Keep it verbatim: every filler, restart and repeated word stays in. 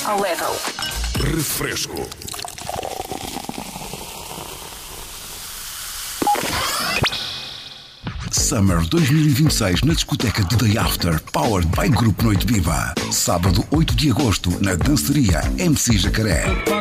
ao level. Refresco. Summer dois mil e vinte e seis na discoteca de Day After, powered by Grupo Noite Viva. Sábado oito de agosto, na Danceteria M C Jacaré.